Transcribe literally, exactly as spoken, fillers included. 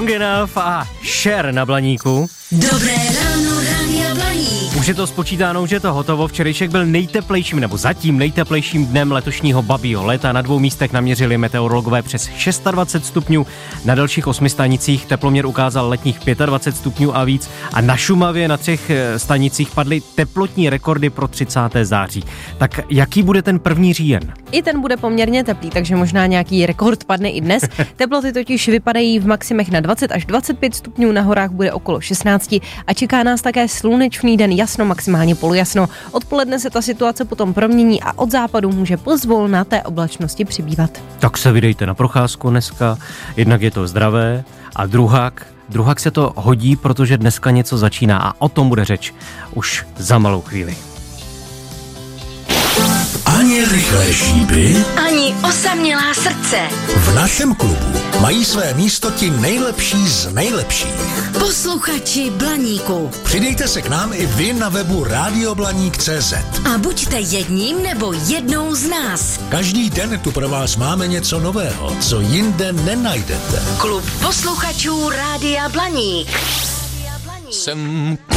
Strong Enough a Cher na Blaníku. Dobré ráno, Rádia Blaník. Už je to spočítáno, že je to hotovo. Včerejšek byl nejteplejším, nebo zatím nejteplejším dnem letošního babího léta. Na dvou místech naměřili meteorologové přes dvacet šest stupňů. Na dalších osmi stanicích teploměr ukázal letních dvacet pět stupňů a víc. A na Šumavě na třech stanicích padly teplotní rekordy pro třicátého září. Tak jaký bude ten první říjen? I ten bude poměrně teplý, takže možná nějaký rekord padne i dnes. Teploty totiž vypadají v maximech na dvacet až dvacet pět stupňů, na horách bude okolo šestnáct a čeká nás také slunečný den, jasno, maximálně polojasno. Odpoledne se ta situace potom promění a od západu může pozvolna té oblačnosti přibývat. Tak se vydejte na procházku dneska, jednak je to zdravé a druhák, druhák se to hodí, protože dneska něco začíná a o tom bude řeč už za malou chvíli. Ani rychlé šípy, ani osamělá srdce. V našem klubu mají své místo ti nejlepší z nejlepších. Posluchači Blaníku. Přidejte se k nám i vy na webu rádio blaník tečka cé zet. A buďte jedním nebo jednou z nás. Každý den tu pro vás máme něco nového, co jinde nenajdete. Klub posluchačů Rádia Blaník. Jsem